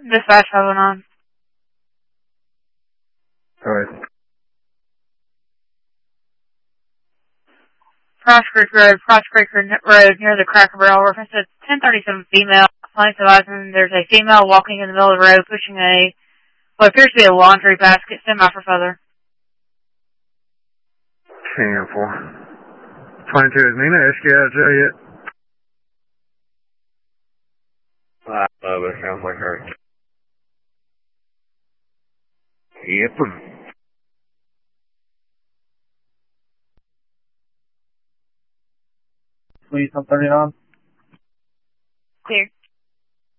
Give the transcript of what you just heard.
Dispatch 509. Alright. Cross Creek Road near the Cracker Barrel. Reference to 1037 female. Client's advising there's a female walking in the middle of the road pushing what appears to be a laundry basket. Stand by for further. 10-4. 22 is Nina. SK out of jail yet? It sounds like her. Yep. Please, I'm 39. Clear.